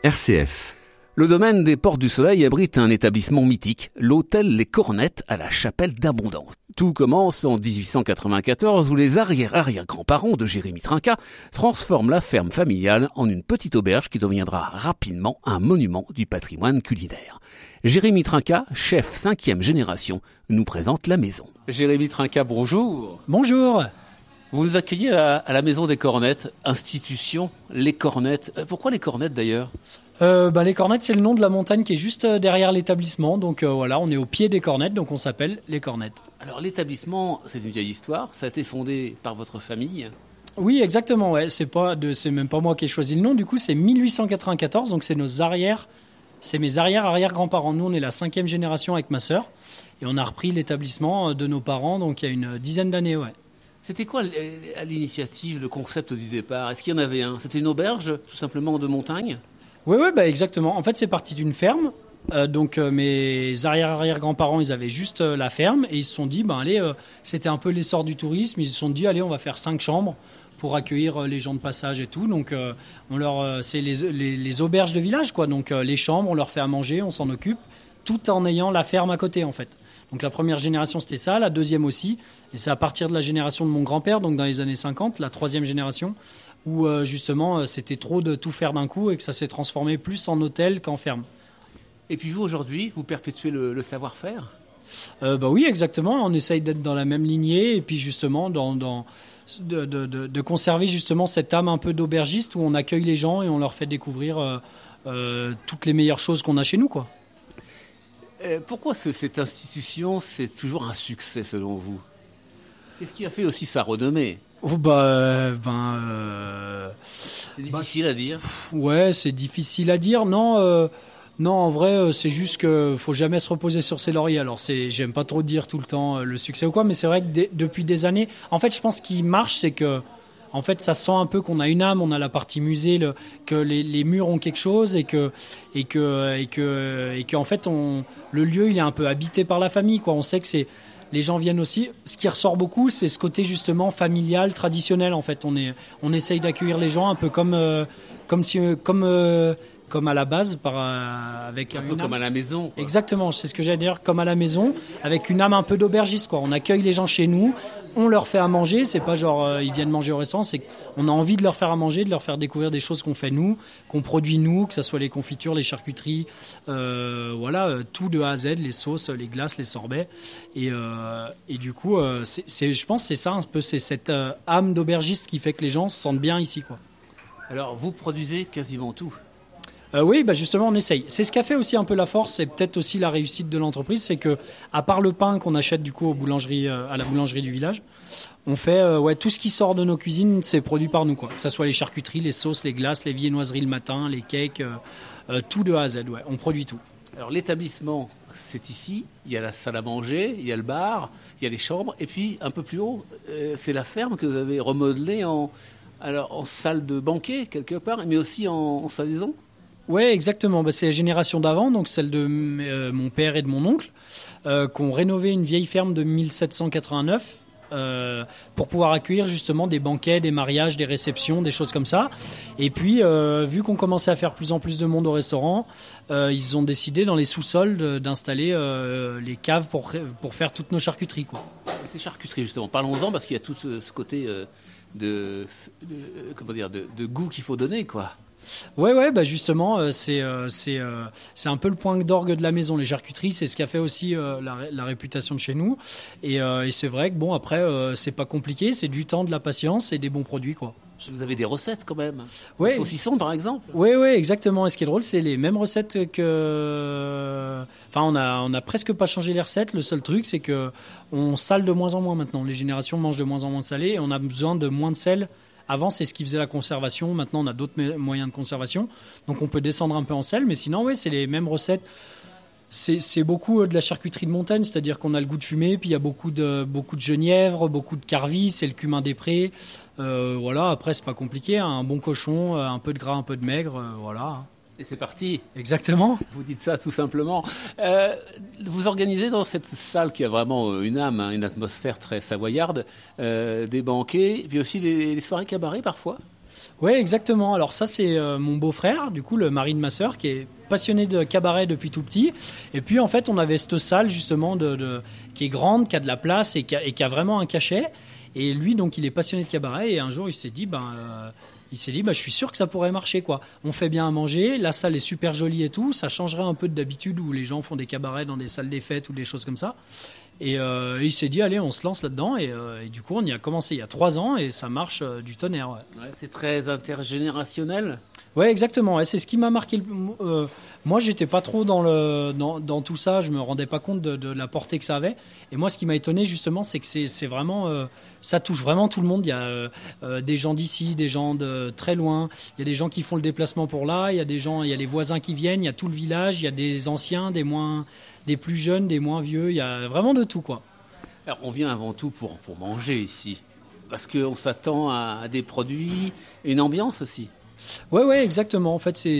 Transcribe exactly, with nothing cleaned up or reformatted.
R C F. Le domaine des Portes du Soleil abrite un établissement mythique, l'hôtel Les Cornettes à la Chapelle d'Abondance. Tout commence en dix-huit cent quatre-vingt-quatorze où les arrière-arrière-grands-parents de Jérémy Trinquat transforment la ferme familiale en une petite auberge qui deviendra rapidement un monument du patrimoine culinaire. Jérémy Trinquat, chef cinquième génération, nous présente la maison. Jérémy Trinquat, bonjour. Bonjour. Vous nous accueillez à, à la maison des Cornettes, institution Les Cornettes. Pourquoi Les Cornettes d'ailleurs ? Euh, bah, les Cornettes, c'est le nom de la montagne qui est juste derrière l'établissement. Donc euh, voilà, on est au pied des Cornettes, donc on s'appelle les Cornettes. Alors l'établissement, c'est une vieille histoire. Ça a été fondé par votre famille ? Oui, exactement. Ouais. C'est pas de, c'est même pas moi qui ai choisi le nom. Du coup, c'est mille huit cent quatre-vingt-quatorze. Donc c'est nos arrières, c'est mes arrière arrière grands-parents. Nous, on est la cinquième génération avec ma sœur, et on a repris l'établissement de nos parents. Donc il y a une dizaine d'années, ouais. C'était quoi à l'initiative, le concept du départ ? Est-ce qu'il y en avait un ? C'était une auberge, tout simplement de montagne ? Oui, ouais, bah exactement. En fait, c'est parti d'une ferme. Euh, donc, euh, mes arrière-arrière-grands-parents, ils avaient juste euh, la ferme et ils se sont dit, ben allez, euh, c'était un peu l'essor du tourisme. Ils se sont dit, allez, on va faire cinq chambres pour accueillir euh, les gens de passage et tout. Donc, euh, on leur, euh, c'est les, les, les auberges de village, quoi. Donc, euh, les chambres, on leur fait à manger, on s'en occupe, tout en ayant la ferme à côté, en fait. Donc, la première génération, c'était ça, la deuxième aussi. Et c'est à partir de la génération de mon grand-père, donc dans les années cinquante, la troisième génération, où euh, justement c'était trop de tout faire d'un coup et que ça s'est transformé plus en hôtel qu'en ferme. Et puis vous, aujourd'hui, vous perpétuez le, le savoir-faire ? euh, Bah oui, exactement. On essaye d'être dans la même lignée et puis justement dans, dans, de, de, de, de conserver justement cette âme un peu d'aubergiste où on accueille les gens et on leur fait découvrir euh, euh, toutes les meilleures choses qu'on a chez nous, quoi. Euh, pourquoi ce, cette institution, c'est toujours un succès selon vous ? Qu'est-ce qui a fait aussi sa renommée ? Oh bah, euh, ben, euh, c'est difficile bah, à dire. Ouais, c'est difficile à dire. Non, euh, non, en vrai, euh, c'est juste que faut jamais se reposer sur ses lauriers. Alors, c'est, j'aime pas trop dire tout le temps euh, le succès ou quoi, mais c'est vrai que d- depuis des années, en fait, je pense qu'il marche, c'est que, en fait, ça sent un peu qu'on a une âme. On a la partie musée, le, que les, les murs ont quelque chose et que, et que, et que, et que, en fait, on, le lieu, il est un peu habité par la famille, quoi. On sait que c'est les gens viennent aussi. Ce qui ressort beaucoup, c'est ce côté justement familial, traditionnel. En fait, on est, on essaye d'accueillir les gens un peu comme, euh, comme si, comme, euh, comme à la base, par, euh, avec un peu comme à la maison. Quoi. Exactement, c'est ce que j'allais dire, comme à la maison, avec une âme un peu d'aubergiste, quoi. On accueille les gens chez nous, on leur fait à manger. C'est pas genre euh, ils viennent manger au restaurant, c'est qu'on a envie de leur faire à manger, de leur faire découvrir des choses qu'on fait nous, qu'on produit nous, que ça soit les confitures, les charcuteries, euh, voilà, euh, tout de A à Z, les sauces, les glaces, les sorbets. Et, euh, et du coup, euh, c'est, c'est, je pense que c'est ça un peu, c'est cette euh, âme d'aubergiste qui fait que les gens se sentent bien ici, quoi. Alors, vous produisez quasiment tout. Euh, oui, bah justement, on essaye. C'est ce qui a fait aussi un peu la force, et peut-être aussi la réussite de l'entreprise, c'est que, à part le pain qu'on achète du coup aux boulangeries, euh, à la boulangerie du village, on fait euh, ouais tout ce qui sort de nos cuisines, c'est produit par nous, quoi. Que ça soit les charcuteries, les sauces, les glaces, les viennoiseries le matin, les cakes, euh, euh, tout de A à Z. Ouais, on produit tout. Alors l'établissement, c'est ici. Il y a la salle à manger, il y a le bar, il y a les chambres, et puis un peu plus haut, euh, c'est la ferme que vous avez remodelée en, alors en salle de banquet quelque part, mais aussi en, en salaison. Oui, exactement. Bah, c'est la génération d'avant, donc celle de euh, mon père et de mon oncle, euh, qui ont rénové une vieille ferme de mille sept cent quatre-vingt-neuf euh, pour pouvoir accueillir justement des banquets, des mariages, des réceptions, des choses comme ça. Et puis, euh, vu qu'on commençait à faire plus en plus de monde au restaurant, euh, ils ont décidé dans les sous-sols de, d'installer euh, les caves pour, pour faire toutes nos charcuteries, quoi. Et ces charcuteries, justement, parlons-en parce qu'il y a tout ce, ce côté euh, de, de, comment dire, de, de goût qu'il faut donner, quoi. Ouais, ouais, bah justement, euh, c'est, euh, c'est, euh, c'est un peu le point d'orgue de la maison, les charcuteries. C'est ce qui a fait aussi euh, la, la réputation de chez nous. Et, euh, et c'est vrai que bon, après, euh, c'est pas compliqué, c'est du temps, de la patience et des bons produits, quoi. Vous avez des recettes quand même. Ouais. Le saucisson, par exemple. Oui, oui, exactement. Et ce qui est drôle, c'est les mêmes recettes que. Enfin, on a, on a presque pas changé les recettes. Le seul truc, c'est que on sale de moins en moins maintenant. Les générations mangent de moins en moins de salé et on a besoin de moins de sel. Avant, c'est ce qui faisait la conservation. Maintenant, on a d'autres moyens de conservation. Donc, on peut descendre un peu en sel. Mais sinon, oui, c'est les mêmes recettes. C'est, c'est beaucoup de la charcuterie de montagne, c'est-à-dire qu'on a le goût de fumée, puis il y a beaucoup de, beaucoup de genièvre, beaucoup de carvis, c'est le cumin des prés. Euh, voilà, après, c'est pas compliqué. Hein, un bon cochon, un peu de gras, un peu de maigre, euh, voilà. Et c'est parti. Exactement. Vous dites ça tout simplement. Euh, vous organisez dans cette salle qui a vraiment une âme, hein, une atmosphère très savoyarde, euh, des banquets, puis aussi des, des soirées cabaret parfois. Ouais, exactement. Alors ça, c'est euh, mon beau-frère, du coup, le mari de ma sœur, qui est passionné de cabaret depuis tout petit. Et puis, en fait, on avait cette salle, justement, de, de, qui est grande, qui a de la place et qui a, et qui a vraiment un cachet. Et lui, donc, il est passionné de cabaret. Et un jour, il s'est dit, ben, euh, il s'est dit, ben, je suis sûr que ça pourrait marcher, quoi. On fait bien à manger, la salle est super jolie et tout. Ça changerait un peu d'habitude où les gens font des cabarets dans des salles des fêtes ou des choses comme ça. Et euh, il s'est dit, allez, on se lance là-dedans. Et, euh, et du coup, on y a commencé il y a trois ans et ça marche euh, du tonnerre. Ouais. Ouais, c'est très intergénérationnel. Ouais, exactement. Ouais, c'est ce qui m'a marqué. le- euh, moi, j'étais pas trop dans le dans, dans tout ça. Je me rendais pas compte de, de la portée que ça avait. Et moi, ce qui m'a étonné justement, c'est que c'est c'est vraiment euh, ça touche vraiment tout le monde. Il y a euh, euh, des gens d'ici, des gens de très loin. Il y a des gens qui font le déplacement pour là. Il y a des gens, il y a les voisins qui viennent. Il y a tout le village. Il y a des anciens, des moins, des plus jeunes, des moins vieux. Il y a vraiment de tout, quoi. Alors, on vient avant tout pour, pour manger ici. Parce qu'on s'attend à, à des produits, une ambiance aussi. Ouais, ouais, exactement. En fait, c'est